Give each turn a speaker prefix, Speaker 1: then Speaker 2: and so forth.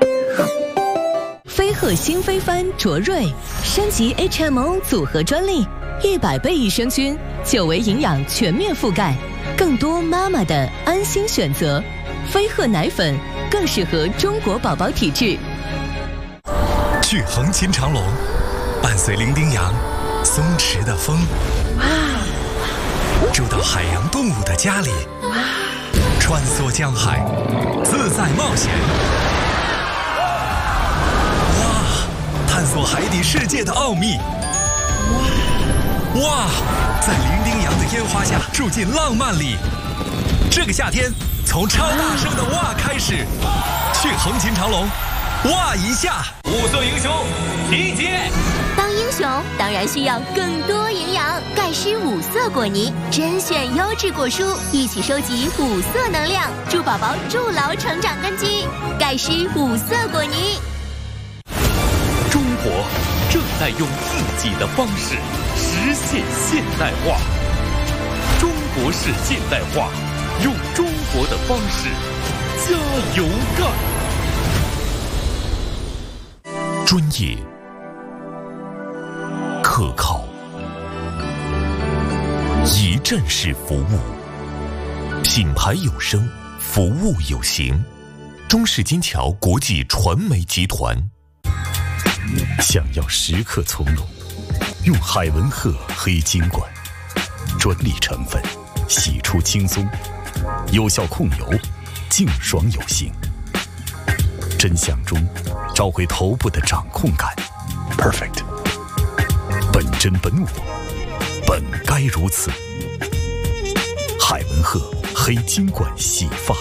Speaker 1: 飞鹤新飞帆卓瑞升级 HMO 组合专利，100倍益生菌，9维营养全面覆盖，更多妈妈的安心选择。飞鹤奶粉更适合中国宝宝体质。
Speaker 2: 去横琴长隆，伴随伶仃洋松弛的风，住到海洋动物的家里，穿梭江海，自在冒险。探索海底世界的奥秘。哇，在伶仃洋的烟花下住进浪漫里。这个夏天，从超大声的哇开始，去横琴长隆，哇一下！5色英雄集结。
Speaker 3: 当英雄当然需要更多营养，钙师5色果泥，甄选优质果蔬，一起收集5色能量，助宝宝筑牢成长根基。钙师5色果泥。
Speaker 4: 中国正在用自己的方式实现现代化。中国式现代化，用中国的方式加油干。
Speaker 5: 专业、可靠、一站式服务，品牌有声，服务有形。中式金桥国际传媒集团。想要时刻从容，用海文赫黑金管，专利成分，洗出轻松，有效控油，净爽有型。真相中找回头部的掌控感 ，perfect。本真本我，本该如此。海文赫黑金管洗发。